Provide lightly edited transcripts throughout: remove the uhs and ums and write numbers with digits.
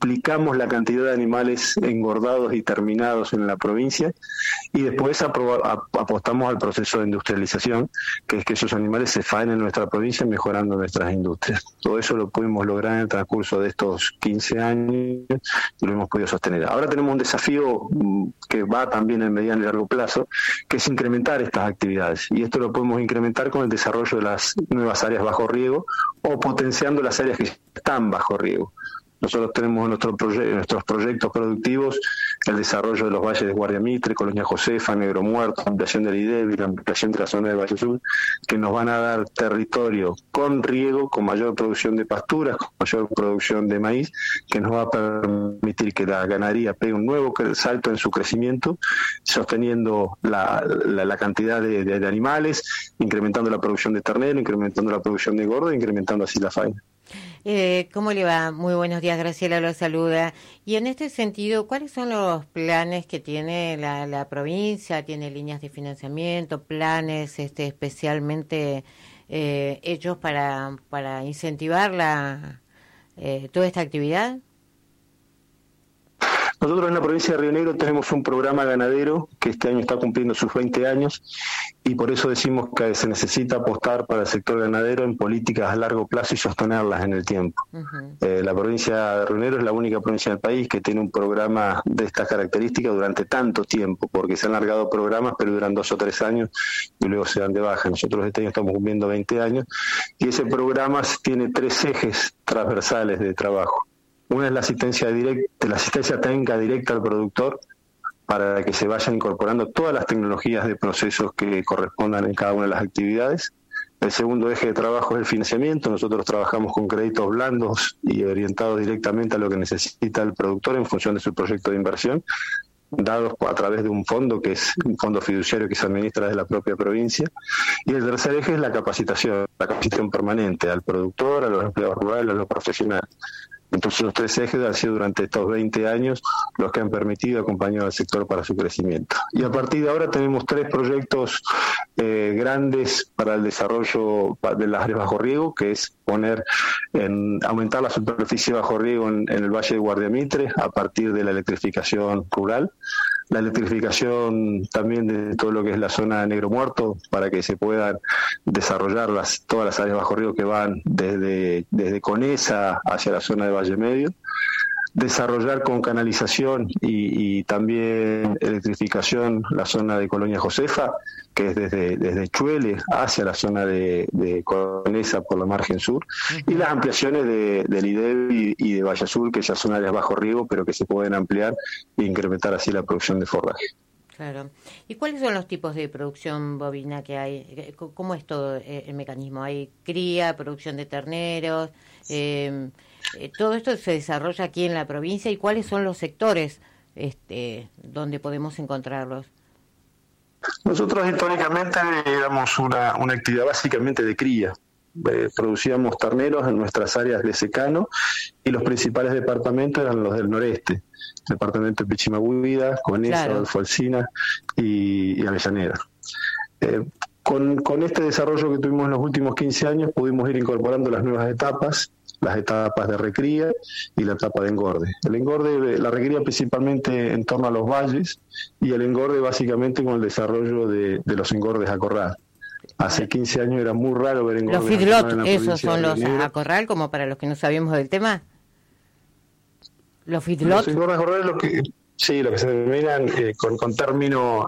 duplicamos la cantidad de animales engordados y terminados en la provincia, y después apostamos al proceso de industrialización, que es que esos animales se faenen en nuestra provincia mejorando nuestras industrias. Todo eso lo pudimos lograr en el transcurso de estos 15 años y lo hemos podido sostener. Ahora tenemos un desafío que va también en mediano y largo plazo, que es incrementar estas actividades, y esto lo podemos incrementar con el desarrollo de las nuevas áreas bajo riego o potenciando las áreas que están bajo riego. Nosotros tenemos en nuestros proyectos productivos el desarrollo de los valles de Guardia Mitre, Colonia Josefa, Negro Muerto, ampliación del IDEBI, la ampliación de la zona de Valle Sur, que nos van a dar territorio con riego, con mayor producción de pasturas, con mayor producción de maíz, que nos va a permitir que la ganadería pegue un nuevo salto en su crecimiento, sosteniendo la cantidad de animales, incrementando la producción de ternero, incrementando la producción de gordo, incrementando así la faena. ¿Cómo le va? Muy buenos días, Graciela lo saluda. Y en este sentido, ¿cuáles son los planes que tiene la provincia? ¿Tiene líneas de financiamiento, planes especialmente hechos para incentivar toda esta actividad? Nosotros en la provincia de Río Negro tenemos un programa ganadero que este año está cumpliendo sus 20 años, y por eso decimos que se necesita apostar para el sector ganadero en políticas a largo plazo y sostenerlas en el tiempo. Uh-huh. La provincia de Río Negro es la única provincia del país que tiene un programa de estas características durante tanto tiempo, porque se han largado programas pero duran 2 o 3 años y luego se dan de baja. Nosotros este año estamos cumpliendo 20 años y ese programa tiene 3 ejes transversales de trabajo. Una es la asistencia técnica directa al productor, para que se vayan incorporando todas las tecnologías de procesos que correspondan en cada una de las actividades. El segundo eje de trabajo es el financiamiento. Nosotros trabajamos con créditos blandos y orientados directamente a lo que necesita el productor en función de su proyecto de inversión, dados a través de un fondo que es un fondo fiduciario que se administra desde la propia provincia. Y el tercer eje es la capacitación permanente al productor, a los empleados rurales, a los profesionales. Entonces los 3 ejes han sido durante estos 20 años los que han permitido acompañar al sector para su crecimiento. Y a partir de ahora tenemos 3 proyectos grandes para el desarrollo de las áreas bajo riego, que es aumentar la superficie bajo riego en el Valle de Guardia Mitre a partir de la electrificación rural, la electrificación también de todo lo que es la zona de Negro Muerto, para que se puedan desarrollar todas las áreas bajo riego que van desde Conesa hacia la zona de Valle Medio, desarrollar con canalización y también electrificación la zona de Colonia Josefa, que es desde Chuele hacia la zona de Conesa por la margen sur, y las ampliaciones del IDEB y de Valle Sur, que ya son áreas bajo riego, pero que se pueden ampliar e incrementar así la producción de forraje. Claro. ¿Y cuáles son los tipos de producción bovina que hay? ¿Cómo es todo el mecanismo? ¿Hay cría, producción de terneros? Todo esto se desarrolla aquí en la provincia, ¿y cuáles son los sectores donde podemos encontrarlos? Nosotros históricamente éramos una actividad básicamente de cría. Producíamos terneros en nuestras áreas de secano y los principales departamentos eran los del noreste, departamento de Pichimahuida, Conesa, claro, Alfonsina y Avellaneda. Con este desarrollo que tuvimos en los últimos 15 años pudimos ir incorporando las nuevas etapas, las etapas de recría y la etapa de engorde. El engorde, la recría principalmente en torno a los valles, y el engorde básicamente con el desarrollo de los engordes a corral. Hace 15 años era muy raro ver engordes. Los feedlot, esos son los a corral, como para los que no sabemos del tema. Los feedlot. Los engordes a corral es lo que... Sí, lo que se denominan con término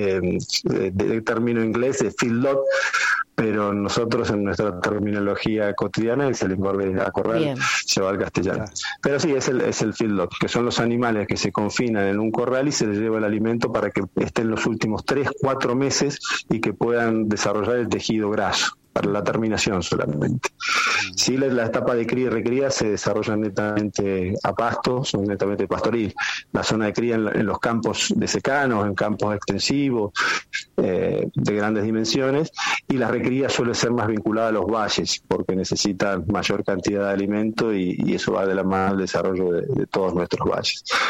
inglés es feedlot, pero nosotros en nuestra terminología cotidiana es el engorde a corral. Bien. Se va al castellano. Pero sí, es el feedlot, que son los animales que se confinan en un corral y se les lleva el alimento para que estén los últimos 3-4 meses y que puedan desarrollar el tejido graso, para la terminación solamente. Sí, la etapa de cría y recría se desarrollan netamente a pasto, son netamente pastoril. La zona de cría en los campos de secano, en campos extensivos, de grandes dimensiones, y la recría suele ser más vinculada a los valles, porque necesitan mayor cantidad de alimento y eso va de la mano al desarrollo de todos nuestros valles.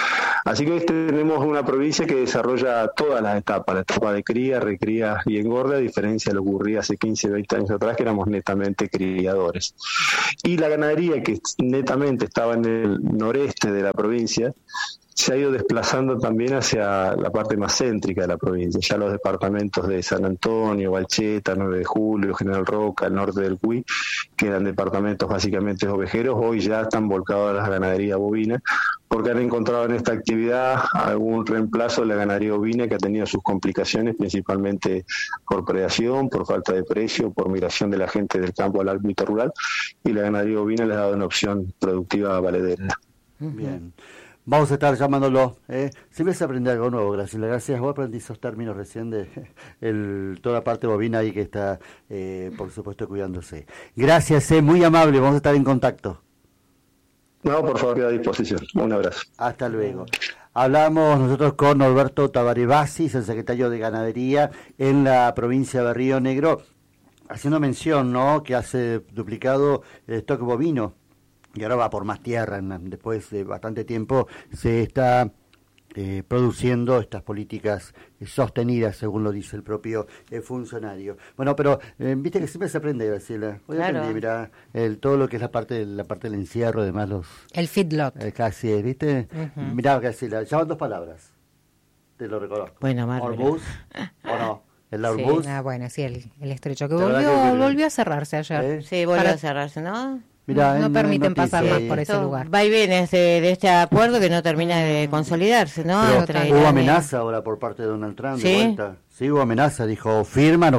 Así que hoy tenemos una provincia que desarrolla todas las etapas, la etapa de cría, recría y engorda, a diferencia de lo que ocurría hace 15, 20 años atrás, que éramos netamente criadores. Y la ganadería, que netamente estaba en el noreste de la provincia, se ha ido desplazando también hacia la parte más céntrica de la provincia. Ya los departamentos de San Antonio, Valcheta, 9 de Julio, General Roca, el norte del Cuy, que eran departamentos básicamente ovejeros, hoy ya están volcados a la ganadería bovina, porque han encontrado en esta actividad algún reemplazo de la ganadería bovina, que ha tenido sus complicaciones, principalmente por predación, por falta de precio, por migración de la gente del campo al ámbito rural, y la ganadería bovina les ha dado una opción productiva valedera. Bien. Vamos a estar llamándolo. Siempre se aprende algo nuevo, Graciela. Gracias. Vos aprendí esos términos recién de toda la parte bovina ahí que está, por supuesto, cuidándose. Gracias, muy amable. Vamos a estar en contacto. No, por favor, queda a disposición. Un abrazo. Hasta luego. Hablamos nosotros con Norberto Tabaré Basis, el secretario de Ganadería en la provincia de Río Negro, haciendo mención, ¿no?, que hace duplicado el stock bovino. Y ahora va por más tierra, después de bastante tiempo se está produciendo estas políticas sostenidas, según lo dice el propio funcionario. Bueno, pero viste que siempre se aprende, Graciela. Hoy claro. Aprendí, mirá, todo lo que es la parte del encierro, además el feedlot. Casi es, ¿viste? Mirá, Graciela, llaman 2 palabras. Te lo reconozco. Bueno, Orbus, ¿o no? El Orbus. Sí, bueno, sí, el estrecho que volvió a cerrarse ayer. Sí, volvió a cerrarse, ¿no? Mirá, no permiten noticia, pasar más por ese lugar. Va y viene de este acuerdo que no termina de consolidarse, ¿no? Hubo amenaza ahora por parte de Donald Trump, ¿sí? De vuelta. Sí, hubo amenaza, dijo, o firman,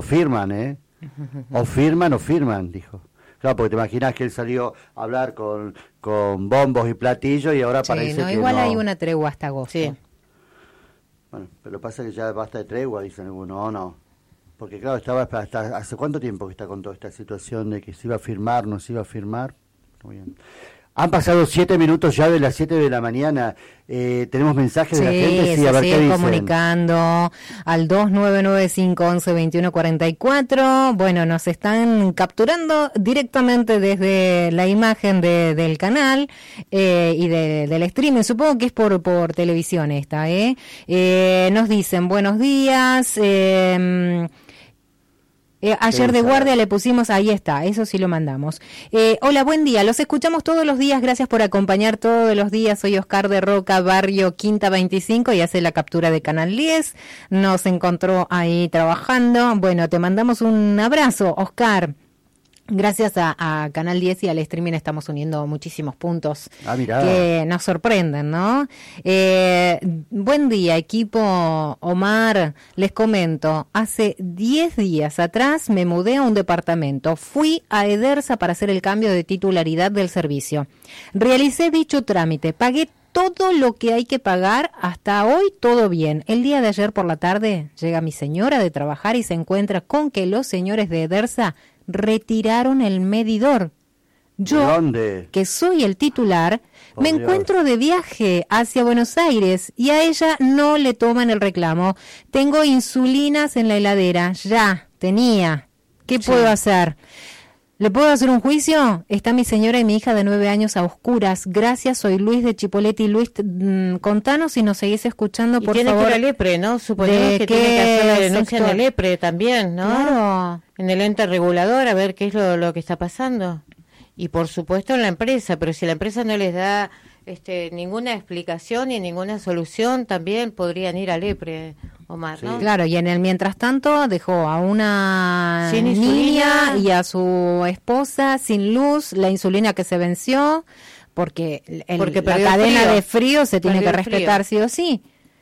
o firman, dijo. Claro, porque te imaginas que él salió a hablar con bombos y platillos y ahora parece que igual no. hay una tregua hasta agosto. Sí. Bueno, pero pasa que ya basta de tregua, dicen algunos, no. Porque claro, estaba hasta hace cuánto tiempo que está con toda esta situación de que se iba a firmar, no se iba a firmar. Muy bien. Han pasado 7 minutos ya de las 7 de la mañana. Tenemos mensajes de la gente. Sí, a ver qué dicen. Comunicando al 2995-112144. Bueno, nos están capturando directamente desde la imagen del canal y del streaming. Supongo que es por televisión esta. Nos dicen, buenos días. Ayer de guardia le pusimos, ahí está, eso sí lo mandamos. Hola, buen día, los escuchamos todos los días, gracias por acompañar todos los días. Soy Oscar de Roca, barrio Quinta 25, y hace la captura de Canal 10. Nos encontró ahí trabajando. Bueno, te mandamos un abrazo, Oscar. Gracias a Canal 10 y al streaming estamos uniendo muchísimos puntos que nos sorprenden, ¿no? Buen día, equipo. Omar, les comento, hace 10 días atrás me mudé a un departamento. Fui a Edersa para hacer el cambio de titularidad del servicio. Realicé dicho trámite, pagué todo lo que hay que pagar, hasta hoy todo bien. El día de ayer por la tarde llega mi señora de trabajar y se encuentra con que los señores de Edersa retiraron el medidor. Yo, ¿dónde? Que soy el titular, me encuentro de viaje hacia Buenos Aires y a ella no le toman el reclamo. Tengo insulinas en la heladera, ya tenía. ¿Qué puedo hacer? ¿Le puedo hacer un juicio? Está mi señora y mi hija de 9 años a oscuras. Gracias, soy Luis de Chipoleti. Luis, contanos si nos seguís escuchando, por favor. Tiene que ir al EPRE, ¿no? Suponemos que tiene que hacer la denuncia en el EPRE también, ¿no? Claro. En el ente regulador, a ver qué es lo que está pasando. Y por supuesto en la empresa, pero si la empresa no les da ninguna explicación ni ninguna solución, también podrían ir al EPRE, Omar, ¿no? Claro, y en el mientras tanto dejó a una niña y a su esposa sin luz, la insulina que se venció, porque la cadena de frío se tiene que respetar sí o sí.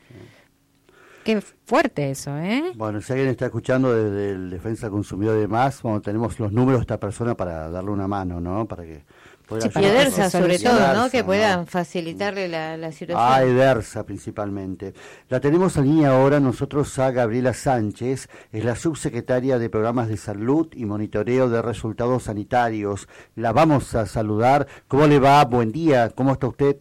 Qué fuerte eso, ¿eh? Bueno, si alguien está escuchando desde el Defensa Consumidor y demás, bueno, tenemos los números de esta persona para darle una mano, ¿no? Para que pueda... Y Edersa, sobre todo, ¿no? Que puedan facilitarle la situación. A Edersa, principalmente. La tenemos en línea ahora nosotros a Gabriela Sánchez, es la subsecretaria de Programas de Salud y Monitoreo de Resultados Sanitarios. La vamos a saludar. ¿Cómo le va? Buen día. ¿Cómo está usted?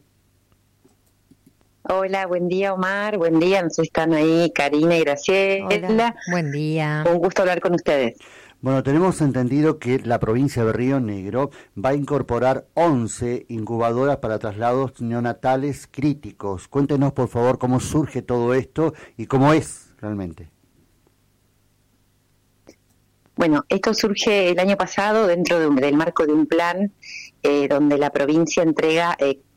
Hola, buen día Omar, buen día, no sé si están ahí Karina y Graciela. Hola, buen día. Un gusto hablar con ustedes. Bueno, tenemos entendido que la provincia de Río Negro va a incorporar 11 incubadoras para traslados neonatales críticos. Cuéntenos, por favor, cómo surge todo esto y cómo es realmente. Bueno, esto surge el año pasado dentro del marco de un plan donde la provincia entrega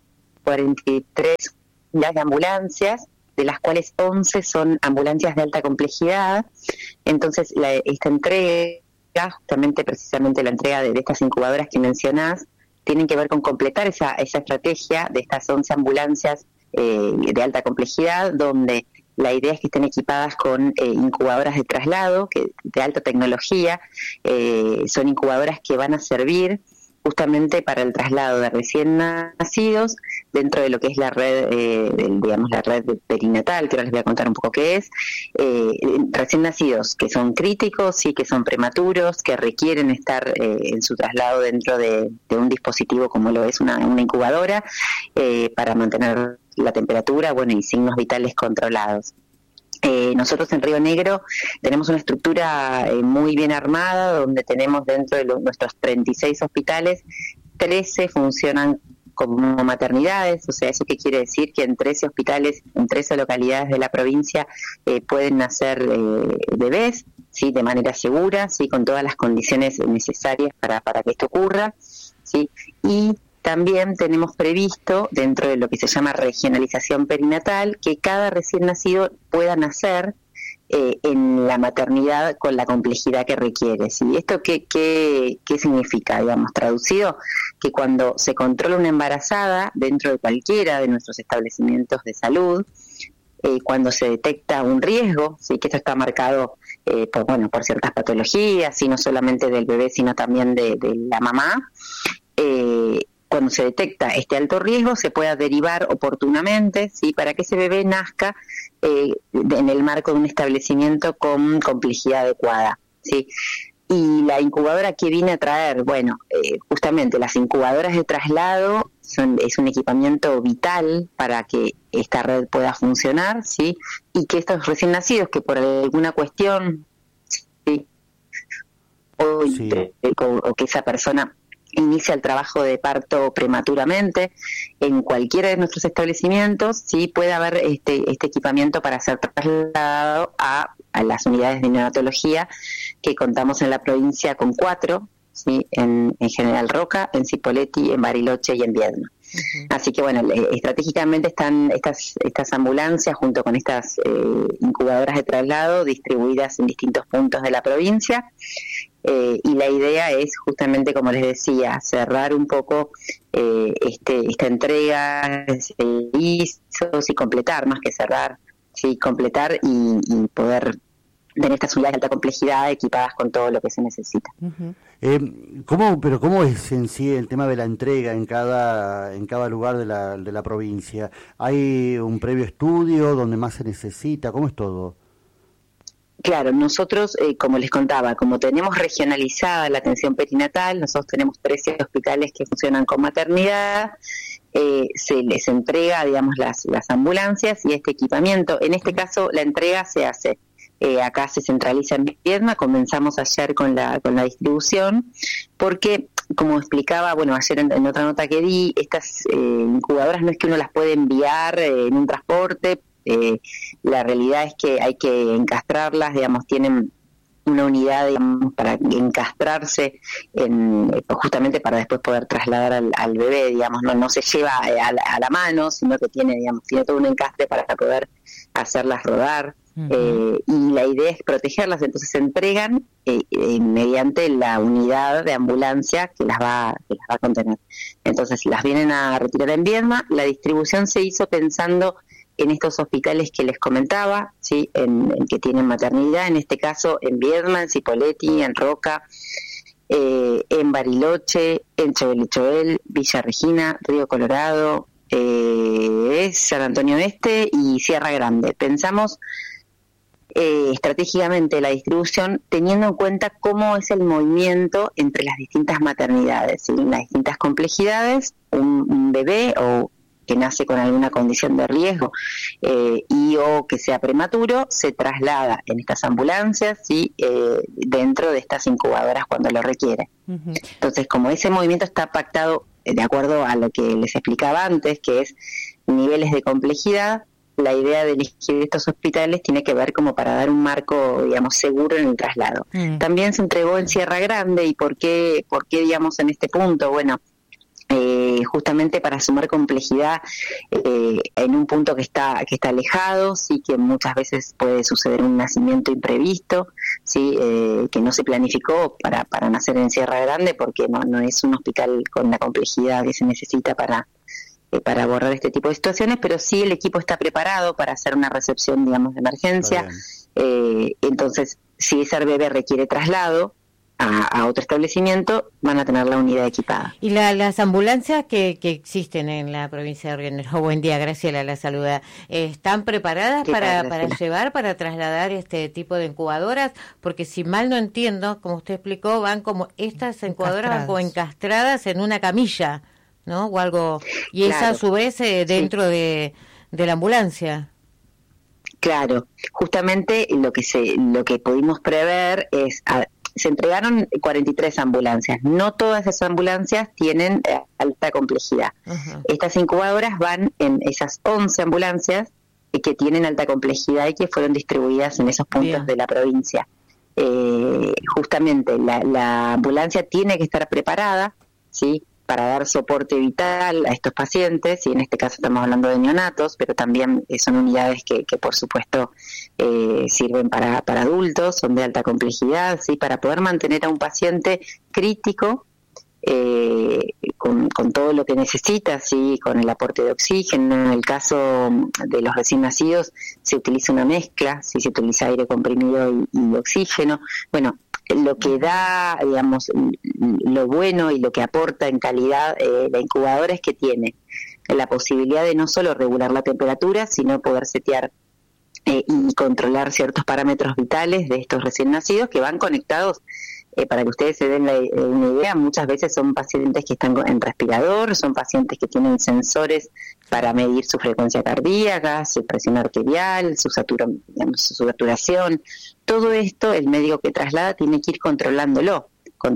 43 unidades de ambulancias, de las cuales 11 son ambulancias de alta complejidad. Entonces, esta entrega, justamente precisamente la entrega de estas incubadoras que mencionás, tienen que ver con completar esa estrategia de estas 11 ambulancias de alta complejidad, donde la idea es que estén equipadas con incubadoras de traslado de alta tecnología. Son incubadoras que van a servir justamente para el traslado de recién nacidos dentro de lo que es la red, la red perinatal, que ahora les voy a contar un poco qué es. Recién nacidos que son críticos y que son prematuros, que requieren estar en su traslado dentro de un dispositivo como lo es una incubadora, para mantener la temperatura, y signos vitales controlados. Nosotros en Río Negro tenemos una estructura muy bien armada, donde tenemos dentro de nuestros 36 hospitales, 13 funcionan como maternidades. O sea, ¿eso qué quiere decir? Que en 13 hospitales, en 13 localidades de la provincia pueden nacer bebés, ¿sí? De manera segura, ¿sí? Con todas las condiciones necesarias para que esto ocurra, ¿sí? Y también tenemos previsto, dentro de lo que se llama regionalización perinatal, que cada recién nacido pueda nacer en la maternidad con la complejidad que requiere, ¿sí? ¿Esto qué significa? Digamos, traducido, que cuando se controla una embarazada dentro de cualquiera de nuestros establecimientos de salud, cuando se detecta un riesgo, ¿sí? Que esto está marcado por ciertas patologías, y no solamente del bebé, sino también de la mamá, cuando se detecta este alto riesgo, se pueda derivar oportunamente, ¿sí? Para que ese bebé nazca en el marco de un establecimiento con complejidad adecuada, ¿sí? Y la incubadora que viene a traer, justamente las incubadoras de traslado es un equipamiento vital para que esta red pueda funcionar, ¿sí? Y que estos recién nacidos que por alguna cuestión, ¿sí? o que esa persona inicia el trabajo de parto prematuramente, en cualquiera de nuestros establecimientos sí puede haber este equipamiento para ser trasladado a las unidades de neonatología, que contamos en la provincia con 4, ¿sí? En General Roca, en Cipolletti, en Bariloche y en Viedma. Uh-huh. Así que estratégicamente están estas ambulancias junto con estas incubadoras de traslado distribuidas en distintos puntos de la provincia. Y la idea es justamente, como les decía, cerrar un poco esta entrega de servicios y completar, más que cerrar, sí, completar y poder tener estas unidades de alta complejidad equipadas con todo lo que se necesita. Uh-huh. ¿Cómo es en sí el tema de la entrega en cada lugar de la provincia? ¿Hay un previo estudio donde más se necesita? ¿Cómo es todo? Claro, nosotros, como les contaba, como tenemos regionalizada la atención perinatal, nosotros tenemos 13 hospitales que funcionan con maternidad, se les entrega, las ambulancias y este equipamiento. En este caso, la entrega se hace, acá se centraliza en Viedma. Comenzamos ayer con la distribución, porque, como explicaba, ayer en otra nota que di, estas incubadoras no es que uno las puede enviar en un transporte. La realidad es que hay que encastrarlas, tienen una unidad para encastrarse justamente para después poder trasladar al bebé, no se lleva a la mano, sino que tiene todo un encastre para poder hacerlas rodar. Uh-huh. Y la idea es protegerlas, entonces se entregan mediante la unidad de ambulancia que las va a contener. Entonces las vienen a retirar en Viedma. La distribución se hizo pensando en estos hospitales que les comentaba, ¿sí? En que tienen maternidad, en este caso en Viedma, en Cipolletti, en Roca, en Bariloche, en Choel, Villa Regina, Río Colorado, San Antonio Este y Sierra Grande. Pensamos estratégicamente la distribución teniendo en cuenta cómo es el movimiento entre las distintas maternidades, ¿sí? Las distintas complejidades. Un bebé o que nace con alguna condición de riesgo y o que sea prematuro, se traslada en estas ambulancias y dentro de estas incubadoras cuando lo requiere. Uh-huh. Entonces, como ese movimiento está pactado de acuerdo a lo que les explicaba antes, que es niveles de complejidad, la idea de elegir estos hospitales tiene que ver como para dar un marco, digamos, seguro en el traslado. También se entregó en Sierra Grande. ¿Y por qué digamos, en este punto? Bueno, justamente para sumar complejidad en un punto que está alejado, sí, que muchas veces puede suceder un nacimiento imprevisto, sí, que no se planificó para nacer en Sierra Grande, porque no es un hospital con la complejidad que se necesita para abordar este tipo de situaciones, pero sí el equipo está preparado para hacer una recepción, digamos, de emergencia. Entonces, si ese bebé requiere traslado a otro establecimiento, van a tener la unidad equipada. ¿Y las ambulancias que existen en la provincia de Río Negro? Buen día, Graciela, la saluda. ¿Están preparadas para llevar, para trasladar este tipo de incubadoras? Porque si mal no entiendo, como usted explicó, van como estas incubadoras van como encastradas en una camilla, ¿no? O algo, y claro, esa a su vez dentro de la ambulancia. Claro, justamente lo que pudimos prever es, se entregaron 43 ambulancias, no todas esas ambulancias tienen alta complejidad. Uh-huh. Estas incubadoras van en esas 11 ambulancias que tienen alta complejidad y que fueron distribuidas en esos puntos de la provincia. Justamente la ambulancia tiene que estar preparada, ¿sí?, para dar soporte vital a estos pacientes, y en este caso estamos hablando de neonatos, pero también son unidades que por supuesto sirven para adultos, son de alta complejidad, ¿sí?, para poder mantener a un paciente crítico con todo lo que necesita, ¿sí?, con el aporte de oxígeno. En el caso de los recién nacidos se utiliza una mezcla, ¿sí?, se utiliza aire comprimido y oxígeno. Bueno, lo que da, digamos, lo bueno y lo que aporta en calidad la incubadora es que tiene la posibilidad de no solo regular la temperatura, sino poder setear y controlar ciertos parámetros vitales de estos recién nacidos que van conectados. Para que ustedes se den una idea, muchas veces son pacientes que están en respirador, son pacientes que tienen sensores para medir su frecuencia cardíaca, su presión arterial, su saturación. Todo esto el médico que traslada tiene que ir controlándolo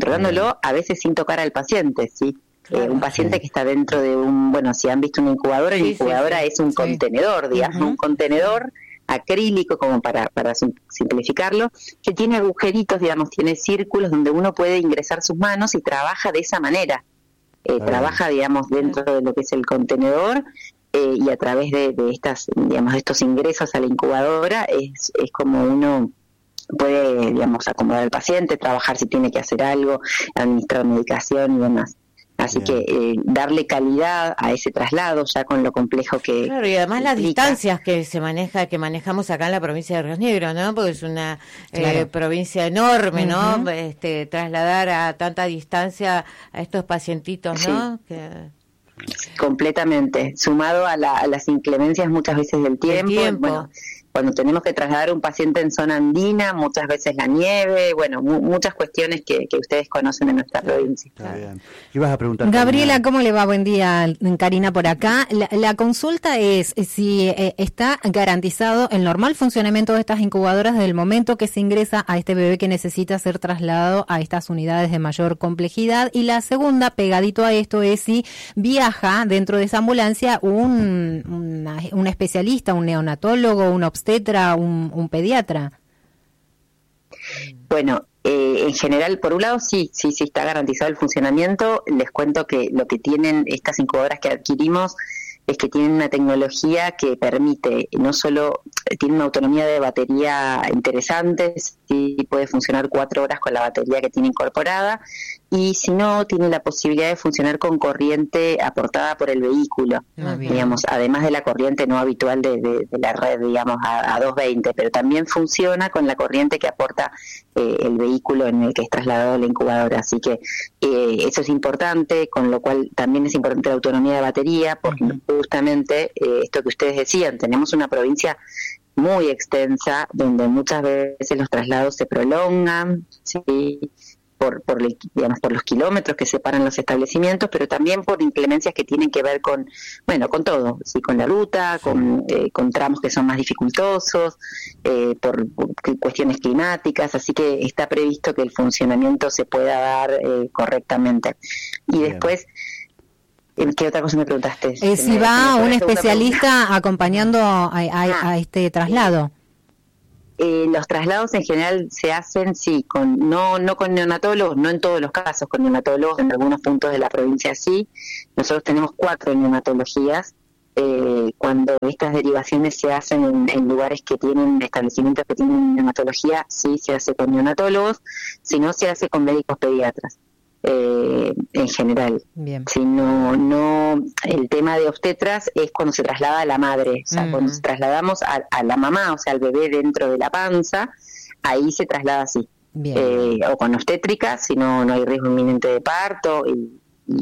a veces sin tocar al paciente, ¿sí? Claro, un paciente que está dentro de si han visto una incubadora, la incubadora es un contenedor, digamos, un contenedor acrílico, como para simplificarlo, que tiene agujeritos, digamos, tiene círculos donde uno puede ingresar sus manos y trabaja de esa manera. Trabaja, digamos, dentro de lo que es el contenedor y a través de estas, digamos, de estos ingresos a la incubadora es como uno puede, digamos, acomodar al paciente, trabajar si tiene que hacer algo, administrar medicación y demás. Así que darle calidad a ese traslado, ya con lo complejo que claro, y además las distancias que manejamos acá en la provincia de Río Negro, ¿no? Porque es una provincia enorme, ¿no? Uh-huh. Trasladar a tanta distancia a estos pacientitos, ¿no? Sí. Completamente, sumado a las inclemencias muchas veces del tiempo. Bueno, cuando tenemos que trasladar a un paciente en zona andina, muchas veces la nieve, bueno, muchas cuestiones que ustedes conocen en nuestra provincia. Está bien. Ibas a preguntar, Gabriela, ¿cómo le va? Buen día, Karina por acá. La consulta es si está garantizado el normal funcionamiento de estas incubadoras desde el momento que se ingresa a este bebé que necesita ser trasladado a estas unidades de mayor complejidad. Y la segunda, pegadito a esto, es si viaja dentro de esa ambulancia un especialista, un neonatólogo, un obstetra, un pediatra. Bueno, en general, por un lado, sí está garantizado el funcionamiento. Les cuento que lo que tienen estas incubadoras que adquirimos es que tienen una tecnología que permite, no solo tiene una autonomía de batería interesante, sí puede funcionar 4 horas con la batería que tiene incorporada, y si no, tiene la posibilidad de funcionar con corriente aportada por el vehículo, digamos, además de la corriente no habitual de la red, digamos, a 220, pero también funciona con la corriente que aporta el vehículo en el que es trasladado la incubadora. Así que eso es importante, con lo cual también es importante la autonomía de batería, porque justamente esto que ustedes decían, tenemos una provincia muy extensa, donde muchas veces los traslados se prolongan, ¿sí? por los kilómetros que separan los establecimientos, pero también por inclemencias que tienen que ver con todo, ¿sí? Con la ruta, con tramos que son más dificultosos, por cuestiones climáticas, así que está previsto que el funcionamiento se pueda dar correctamente. Y bien. Después, ¿qué otra cosa me preguntaste? Si va un especialista acompañando a este traslado. Los traslados en general se hacen, sí, no con neonatólogos, no en todos los casos con neonatólogos, en algunos puntos de la provincia sí. Nosotros tenemos 4 neonatologías. Cuando estas derivaciones se hacen en lugares que tienen establecimientos que tienen neonatología, sí se hace con neonatólogos, si no se hace con médicos pediatras. En general. Bien. Si no, el tema de obstetras es cuando se traslada a la madre, o sea, cuando trasladamos a la mamá, o sea, al bebé dentro de la panza, ahí se traslada así. O con obstétrica, si no hay riesgo inminente de parto y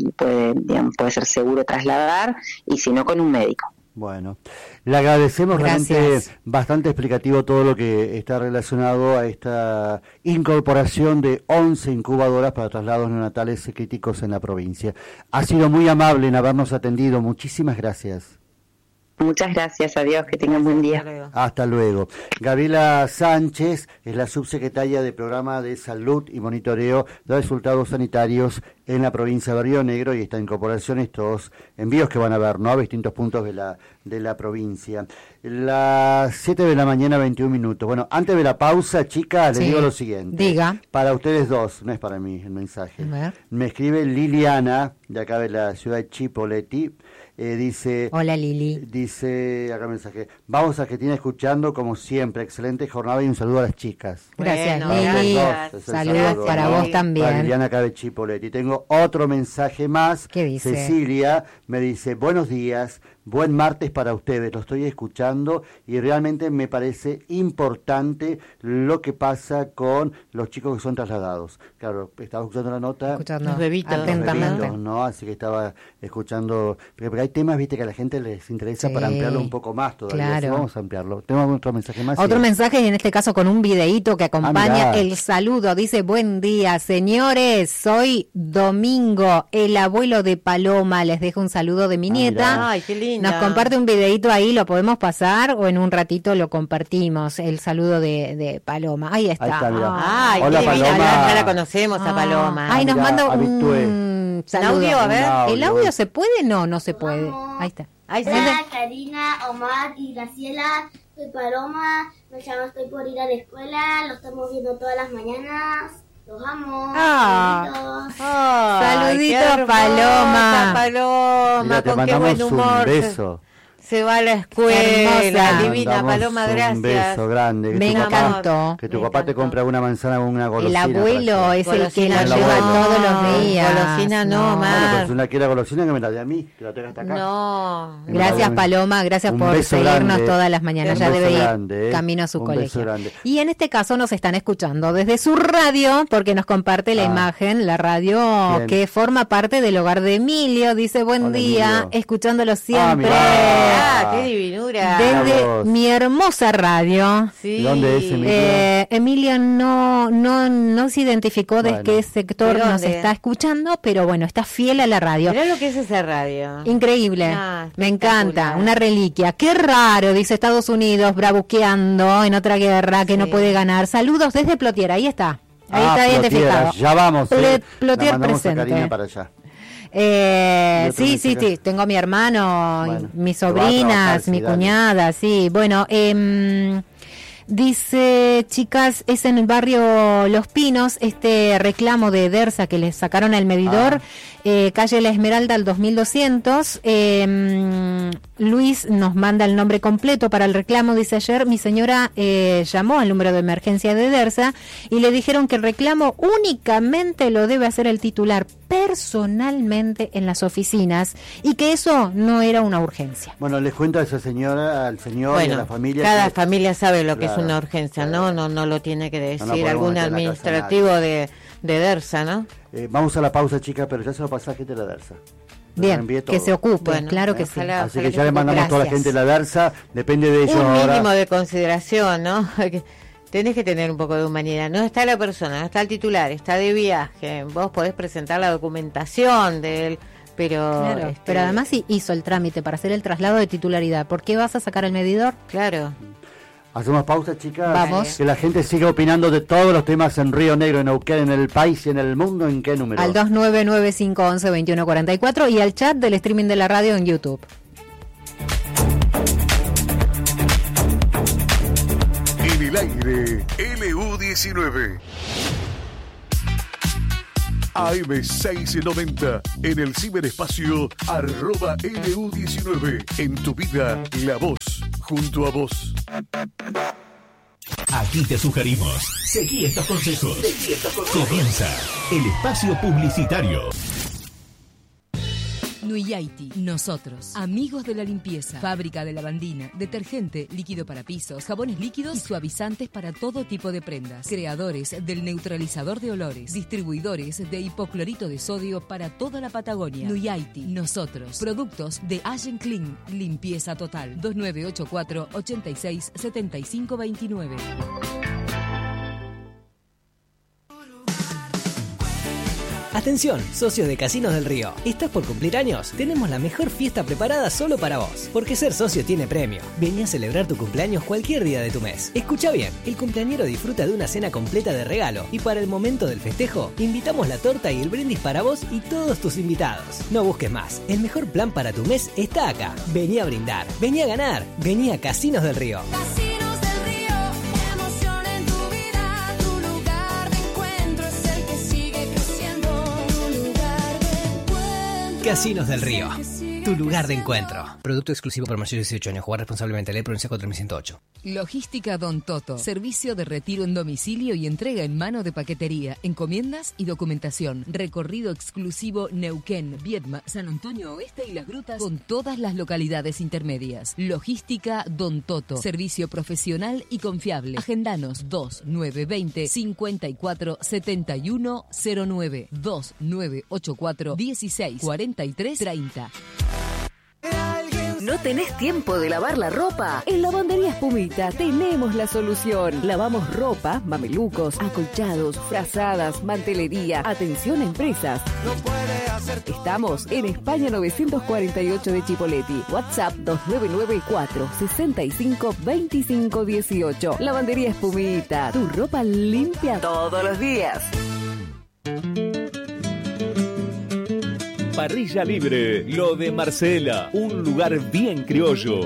puede ser seguro trasladar, y si no, con un médico. Bueno, le agradecemos. Gracias. Realmente bastante explicativo todo lo que está relacionado a esta incorporación de 11 incubadoras para traslados neonatales críticos en la provincia. Ha sido muy amable en habernos atendido. Muchísimas gracias. Muchas gracias, adiós, que tengan buen día. Hasta luego. Gabriela Sánchez es la subsecretaria de Programa de Salud y Monitoreo de Resultados Sanitarios en la provincia de Río Negro, y esta incorporación, estos envíos que van a ver, ¿no?, a distintos puntos de la provincia. Las 7 de la mañana, 21 minutos. Bueno, antes de la pausa, chicas, les digo lo siguiente. Diga. Para ustedes dos, no es para mí el mensaje. Me escribe Liliana, de acá de la ciudad de Chipoleti. Dice: hola Lili. Dice acá mensaje: vamos a Argentina escuchando como siempre, excelente jornada y un saludo a las chicas. Gracias, bueno, Lili. Saludos para vos también. Para Liliana acá de Chipoleti. Tengo otro mensaje más. ¿Qué dice? Cecilia me dice: buenos días, buen martes para ustedes, lo estoy escuchando y realmente me parece importante lo que pasa con los chicos que son trasladados. Claro, estaba escuchando la nota. Escuchando los bebitos. Atentamente. ¿No? Así que estaba escuchando, porque hay temas, viste, que a la gente les interesa para ampliarlo un poco más todavía. Claro. Así vamos a ampliarlo. Tengo otro mensaje más. Otro mensaje, y en este caso con un videíto que acompaña el saludo. Dice: buen día, señores, soy Domingo, el abuelo de Paloma. Les dejo un saludo de mi nieta. Ay, qué lindo. Nos comparte un videíto ahí, lo podemos pasar o en un ratito lo compartimos, el saludo de Paloma. Ahí está. Ahí está, mirá. Ay, hola, qué Paloma. divina, ya la conocemos a Paloma. Ay, nos mirá, manda habitué. un saludo. audio, a ver. ¿El audio se puede? No se puede. Ahí está. Hola, Karina, Omar y Graciela. Soy Paloma. Estoy por ir a la escuela. Lo estamos viendo todas las mañanas. Los amo. Saluditos, Paloma. Paloma, Mira, te con qué buen mandamos humor. un beso. Se va a la escuela, Hermosa. divina Mandamos Paloma, gracias. Un beso grande. Me encantó. Que tu papá te compra una manzana o una El golosina. abuelo es el que la Golosina, lleva no. todos los días. Golosina no, Bueno, Mar. pero si una quiere golosina, que me la dé a mí, que la tenga hasta acá. No. Gracias, Paloma, gracias Un por beso seguirnos grande. todas las mañanas. Un Ya beso debe ir grande, camino a su un beso colegio. grande. Y en este caso nos están escuchando desde su radio, porque nos comparte la imagen, la radio Bien. que forma parte del hogar de Emilio. Dice: buen Hola, día, Emilio. escuchándolo siempre. Ah, qué divinura. Desde vos. mi hermosa radio. Sí. ¿Dónde es, Emilio? Emilio no se identificó de Bueno. qué sector ¿De nos dónde? está escuchando, pero bueno, está fiel a la radio. Mirá lo que es esa radio. Increíble, Ah, me encanta, espectacular. una reliquia. Qué raro, dice Estados Unidos, bravuqueando en otra guerra que no Sí. puede ganar. Saludos desde Plotier, ahí está Plotier, identificado. ya vamos. Plotier La mandamos a presente. Karina para allá. Sí, tengo a mi hermano, Bueno, mis que va a trabajar, sobrinas, sí, mi dale. cuñada, sí. Bueno, dice, chicas, es en el barrio Los Pinos, este reclamo de Dersa que les sacaron al medidor, calle La Esmeralda al 2200. Luis nos manda el nombre completo para el reclamo. Dice: ayer mi señora llamó al número de emergencia de Dersa y le dijeron que el reclamo únicamente lo debe hacer el titular personalmente en las oficinas y que eso no era una urgencia. Bueno, les cuento a esa señora, al señor y a Bueno, la familia. cada que- familia sabe lo que Claro, es una urgencia, claro. no lo tiene que No decir podemos algún meter en la casa a administrativo de Dersa, ¿no? Vamos a la pausa, chicas, pero ya se lo pasa a gente de la Dersa. Les Bien, reenvié que todo. se ocupe, Bueno, claro que sí. ojalá. Así que ya le mandamos a toda la Gracias. gente de la Dersa, depende de ellos Un ahora. mínimo de consideración, ¿no? tenés que tener un poco de humanidad. No está la persona, no está el titular, está de viaje. Vos podés presentar la documentación de él, pero... Claro, pero además hizo el trámite para hacer el traslado de titularidad. ¿Por qué vas a sacar el medidor? Claro. Hacemos pausa, chicas. Vamos. Que la gente siga opinando de todos los temas en Río Negro, en Neuquén, en el país y en el mundo. ¿En qué número? Al 2995112144 y al chat del streaming de la radio en YouTube. En el aire, LU19. AM690, en el ciberespacio, @LU19. En tu vida, la voz, junto a vos. Aquí te sugerimos. Seguí estos consejos. Comienza el espacio publicitario. Nuyaiti, nosotros, amigos de la limpieza, fábrica de lavandina, detergente, líquido para pisos, jabones líquidos y suavizantes para todo tipo de prendas, creadores del neutralizador de olores, distribuidores de hipoclorito de sodio para toda la Patagonia. Nuyaiti, nosotros, productos de Allen Clean, limpieza total, 2984 86 75 29. Atención, socios de Casinos del Río. ¿Estás por cumplir años? Tenemos la mejor fiesta preparada solo para vos. Porque ser socio tiene premio. Vení a celebrar tu cumpleaños cualquier día de tu mes. Escucha bien, el cumpleañero disfruta de una cena completa de regalo. Y para el momento del festejo, invitamos la torta y el brindis para vos y todos tus invitados. No busques más. El mejor plan para tu mes está acá. Vení a brindar. Vení a ganar. Vení a Casinos del Río. Casinos del Río, tu lugar de encuentro. Producto exclusivo para mayores de 18 años. Jugar responsablemente. Ley Provincia 4108. Logística Don Toto. Servicio de retiro en domicilio y entrega en mano de paquetería, encomiendas y documentación. Recorrido exclusivo Neuquén, Viedma, San Antonio Oeste y Las Grutas con todas las localidades intermedias. Logística Don Toto. Servicio profesional y confiable. Agendanos 2920 54 71 09 2984 16 43 30. ¿No tenés tiempo de lavar la ropa? En Lavandería Espumita tenemos la solución. Lavamos ropa, mamelucos, acolchados, frazadas, mantelería. Atención a empresas. Estamos en España 948 de Chipoleti. WhatsApp 2994 65 25 18. Lavandería Espumita. Tu ropa limpia todos los días. Parrilla Libre, lo de Marcela, un lugar bien criollo.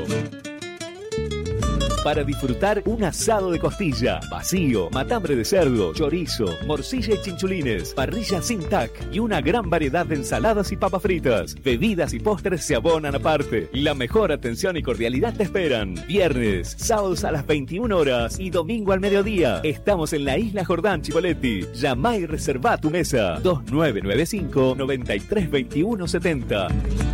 Para disfrutar un asado de costilla, vacío, matambre de cerdo, chorizo, morcilla y chinchulines, parrilla sin tac y una gran variedad de ensaladas y papas fritas. Bebidas y postres se abonan aparte. La mejor atención y cordialidad te esperan. Viernes, sábados a las 21 horas y domingo al mediodía. Estamos en la Isla Jordán, Chipoleti. Llama y reserva tu mesa. 2995 9321 70.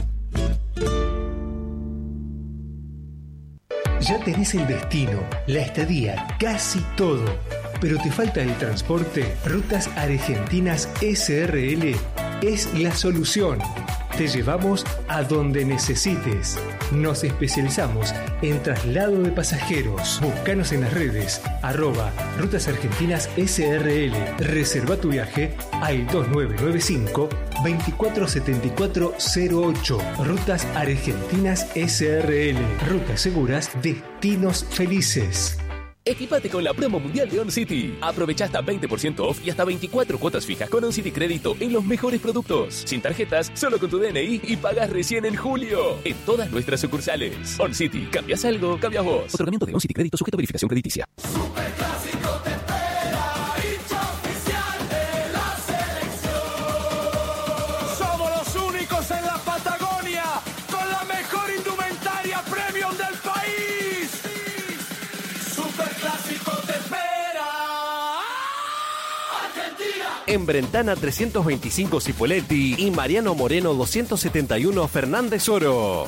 Ya tenés el destino, la estadía, casi todo. Pero te falta el transporte. Rutas Argentinas SRL es la solución. Te llevamos a donde necesites. Nos especializamos en traslado de pasajeros. Búscanos en las redes @Rutas Argentinas SRL. Reserva tu viaje al 2995 247408. Rutas Argentinas SRL. Rutas seguras, destinos felices. Equipate con la promo mundial de On City. Aprovecha hasta 20% off y hasta 24 cuotas fijas con On City Crédito en los mejores productos. Sin tarjetas, solo con tu DNI y pagas recién en julio. En todas nuestras sucursales. On City. ¿Cambias algo? Cambias vos. Otorgamiento de On City Crédito sujeto a verificación crediticia. Superclásico te espera, hincha oficial de la selección. Somos los únicos en la Patagonia con la mejor indumentaria premium del país. Superclásico te espera, Argentina. En Brentana 325 Cipolletti y Mariano Moreno 271 Fernández Oro.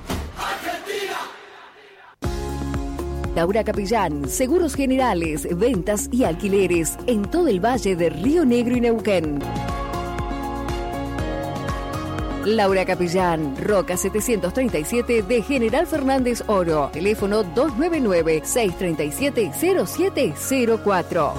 Laura Capellán, seguros generales, ventas y alquileres en todo el valle de Río Negro y Neuquén. Laura Capellán, Roca 737 de General Fernández Oro. Teléfono 299-637-0704.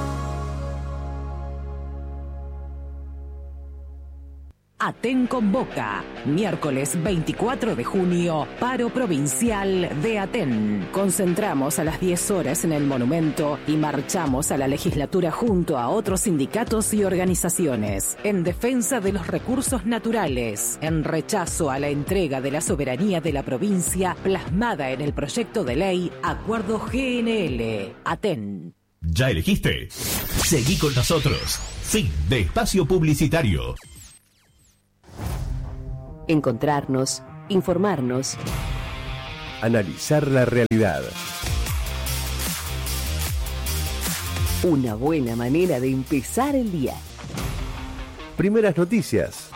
Aten convoca, miércoles 24 de junio, paro provincial de Aten. Concentramos a las 10 horas en el monumento y marchamos a la legislatura junto a otros sindicatos y organizaciones, en defensa de los recursos naturales, en rechazo a la entrega de la soberanía de la provincia plasmada en el proyecto de ley Acuerdo GNL. Aten. ¿Ya elegiste? Seguí con nosotros. Fin de espacio publicitario. Encontrarnos, informarnos, analizar la realidad. Una buena manera de empezar el día. Primeras noticias.